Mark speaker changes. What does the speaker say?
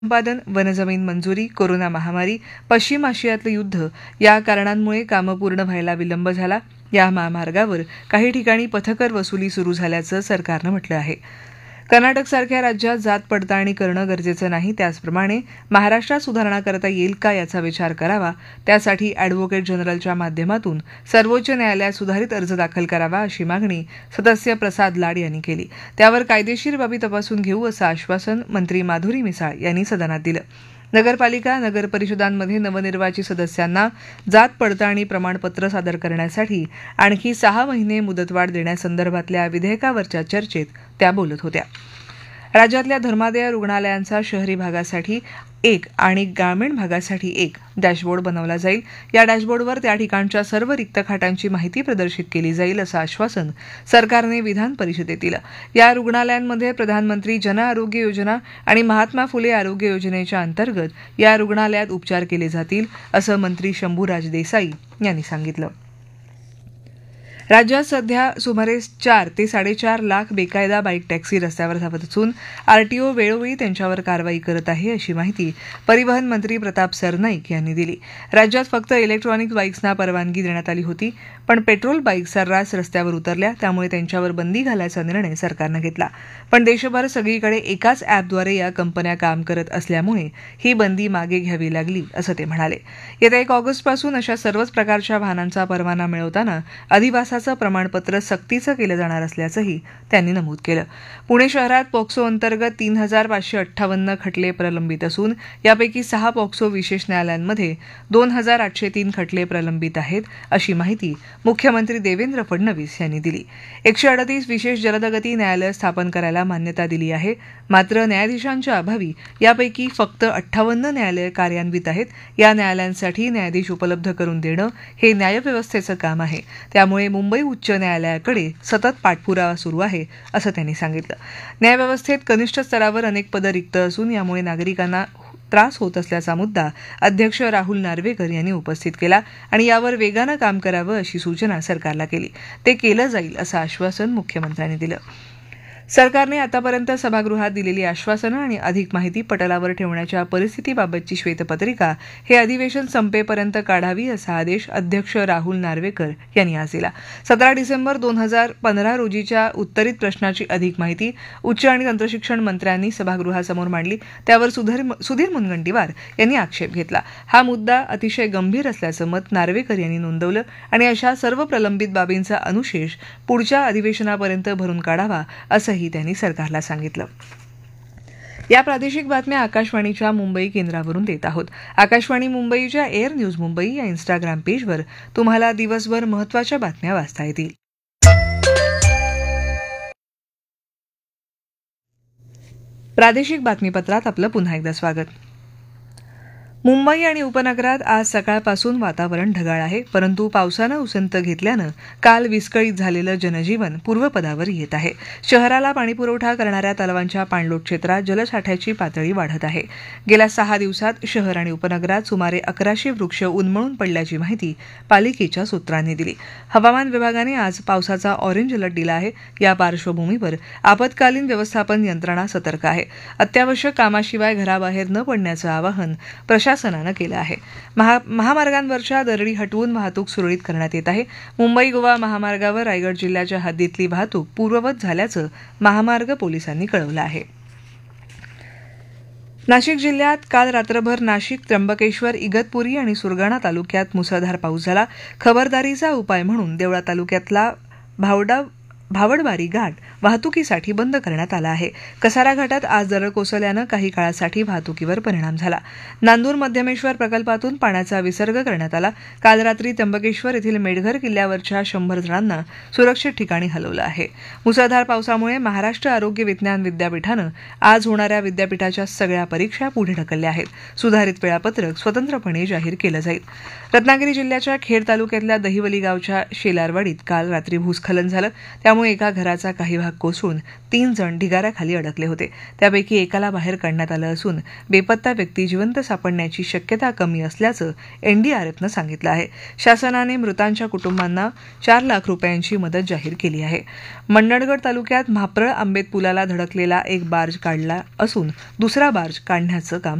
Speaker 1: उत्पादन, वनजमीन मंजुरी, कोरोना महामारी, पश्चिम आशियातलं युद्ध या कारणांमुळे कामं पूर्ण व्हायला विलंब झाला. या महामार्गावर काही ठिकाणी पथकर वसुली सुरू झाल्याचं सरकारनं म्हटलं आहे. कर्नाटकसारख्या राज्यात जात पडताळणी करणं गरजेचं नाही, त्याचप्रमाणे महाराष्ट्रात सुधारणा करता येईल का याचा विचार करावा. त्यासाठी अॅडव्होकेट जनरलच्या माध्यमातून सर्वोच्च न्यायालयात सुधारित अर्ज दाखल करावा अशी मागणी सदस्य प्रसाद लाड यांनी केली. त्यावर कायदेशीर बाबी तपासून घेऊ असं आश्वासन मंत्री माधुरी मिसाळ यांनी सदनात दिलं. नगरपालिका, नगरपरिषदांमध्ये नवनिर्वाचित सदस्यांना जात पडताळणी प्रमाणपत्र सादर करण्यासाठी आणखी 6 महिने मुदतवाढ देण्यासंदर्भातल्या विधेयकावरच्या चर्चेत त्या बोलत होत्या. राज्यातल्या धर्मादाय रुग्णालयांचा शहरी भागासाठी एक आणि ग्रामीण भागासाठी एक डॅशबोर्ड बनवला जाईल. या डॅशबोर्डवर त्या ठिकाणच्या सर्व रिक्त खाटांची माहिती प्रदर्शित केली जाईल असं आश्वासन सरकारने विधान परिषदेत दिलं. या रुग्णालयांमध्ये प्रधानमंत्री जन आरोग्य योजना आणि महात्मा फुले आरोग्य योजनेच्या अंतर्गत या रुग्णालयात उपचार केले जातील असं मंत्री शंभूराज देसाई यांनी सांगितलं. राज्यात सध्या सुमारे 4 ते 4.5 लाख बेकायदा बाईक टॅक्सी रस्त्यावर धावत असून आरटीओ वेळोवेळी त्यांच्यावर कारवाई करत आहे अशी माहिती परिवहन मंत्री प्रताप सरनाईक यांनी दिली. राज्यात फक्त इलेक्ट्रॉनिक बाईक्सना परवानगी देण्यात आली होती, पण पेट्रोल बाईक सर्रास रस्त्यावर उतरल्या, त्यामुळे त्यांच्यावर बंदी घालायचा निर्णय सरकारनं घेतला. पण देशभर सगळीकडे एकाच ॲपद्वारे या कंपन्या काम करत असल्यामुळे ही बंदी मागे घ्यावी लागली असं ते म्हणाले. येत्या 1 ऑगस्टपासून अशा सर्वच प्रकारच्या वाहनांचा परवाना मिळवताना अधिवासाचं प्रमाणपत्र सक्तीचं केलं जाणार असल्याचंही त्यांनी नमूद केलं. पुणे शहरात पॉक्सो अंतर्गत 3,558 खटले प्रलंबित असून यापैकी 6 पॉक्सो विशेष न्यायालयांमध्ये 2,803 खटले प्रलंबित आहेत अशी माहिती मुख्यमंत्री देवेंद्र फडणवीस यांनी दिली. 138 विशेष जलदगती न्यायालय स्थापन करायला मान्यता दिली आहे. मात्र न्यायाधीशांच्या अभावी यापैकी फक्त 58 न्यायालय कार्यान्वित आहेत. या न्यायालयांसाठी न्यायाधीश उपलब्ध करून देणं हे न्यायव्यवस्थेचं काम आहे. त्यामुळे मुंबई उच्च न्यायालयाकडे सतत पाठपुरावा सुरू आहे असं त्यांनी सांगितलं. न्यायव्यवस्थेत कनिष्ठ स्तरावर अनेक पदं रिक्त असून यामुळे नागरिकांना त्रास होत असल्याचा मुद्दा अध्यक्ष राहुल नार्वेकर यांनी उपस्थित केला आणि यावर वेगानं काम करावं अशी सूचना सरकारला केली. ते केलं जाईल असं आश्वासन मुख्यमंत्र्यांनी दिलं. सरकारने आतापर्यंत सभागृहात दिलेली आश्वासनं आणि अधिक माहिती पटलावर ठेवण्याच्या परिस्थितीबाबतची श्वेतपत्रिका हे अधिवेशन संपेपर्यंत काढावी असा आदेश अध्यक्ष राहुल नार्वेकर यांनी आज दिला. 17 डिसेंबर 2015 रोजीच्या उत्तरित प्रश्नाची अधिक माहिती उच्च आणि तंत्रशिक्षण मंत्र्यांनी सभागृहासमोर मांडली. त्यावर सुधीर मुनगंटीवार यांनी आक्षेप घेतला. हा मुद्दा अतिशय गंभीर असल्याचं मत नार्वेकर यांनी नोंदवलं आणि अशा सर्व प्रलंबित बाबींचा अनुशेष पुढच्या अधिवेशनापर्यंत भरून काढावा असंही त्यांनी सरकारला सांगितलं. या प्रादेशिक बातम्या आकाशवाणीच्या मुंबई केंद्रावरून देत आहोत. आकाशवाणी मुंबईच्या एअर न्यूज मुंबई या इंस्टाग्राम पेजवर तुम्हाला दिवसभर महत्त्वाच्या बातम्या वाचता येतील. प्रादेशिक बातमीपत्रात आपलं पुन्हा एकदा स्वागत. मुंबई आणि उपनगरात आज सकाळपासून वातावरण ढगाळ आहे, परंतु पावसानं उसंत घेतल्यानं काल विस्कळीत झालेलं जनजीवन पूर्वपदावर येत आहे. शहराला पाणीपुरवठा करणाऱ्या तलावांच्या पाणलोट क्षेत्रात जलसाठ्याची पातळी वाढत आहे. गेल्या 6 दिवसात शहर आणि उपनगरात सुमारे 1100 वृक्ष उन्मळून पडल्याची माहिती पालिकेच्या सूत्रांनी दिली. हवामान विभागाने आज पावसाचा ऑरेंज अलर्ट दिला आहे. या पार्श्वभूमीवर आपत्कालीन व्यवस्थापन यंत्रणा सतर्क आहे. अत्यावश्यक कामाशिवाय घराबाहेर न पडण्याचं आवाहन प्रशासनानं केलं आहे. महामार्गांवरच्या दरडी हटवून वाहतूक सुरळीत करण्यात येत आहे. मुंबई गोवा महामार्गावर रायगड जिल्ह्याच्या हद्दीतली वाहतूक पूर्ववत झाल्याचं महामार्ग पोलिसांनी कळवलं आहे. नाशिक जिल्ह्यात काल रात्रभर नाशिक, त्र्यंबकेश्वर, इगतपुरी आणि सुरगाणा तालुक्यात मुसळधार पाऊस झाला. खबरदारीचा उपाय म्हणून देवळा तालुक्यातला भावडबारी घाट वाहतुकीसाठी बंद करण्यात आला आहे. कसारा घाटात आज दरड कोसळल्यानं काही काळासाठी वाहतुकीवर परिणाम झाला. नांदूर मध्यमेश्वर प्रकल्पातून पाण्याचा विसर्ग करण्यात आला. काल रात्री त्र्यंबकेश्वर येथील मेढघर किल्ल्यावरच्या 100 जणांना सुरक्षित ठिकाणी हलवलं आहे. मुसळधार पावसामुळे महाराष्ट्र आरोग्य विज्ञान विद्यापीठानं आज होणाऱ्या विद्यापीठाच्या सगळ्या परीक्षा पुढे ढकलल्या आहेत. सुधारित वेळापत्रक स्वतंत्रपणे जाहीर केलं जाईल. रत्नागिरी जिल्ह्याच्या खेड तालुक्यातल्या दहिवली गावच्या शेलारवाडीत काल रात्री भूस्खलन झालं. त्यामुळे त्यामुळे एका घराचा काही भाग कोसळून 3 जण ढिगाऱ्याखाली अडकले होते. त्यापैकी एकाला बाहेर काढण्यात आलं असून बेपत्ता व्यक्ती जिवंत सापडण्याची शक्यता कमी असल्याचं एनडीआरएफनं सांगितलं आहे. शासनाने मृतांच्या कुटुंबांना 4 लाख रुपयांची मदत जाहीर केली आहे. मंडणगड तालुक्यात म्हाप्रळ आंबेत पुलाला धडकलेला एक बार्ज काढला असून दुसरा बार्ज काढण्याचं काम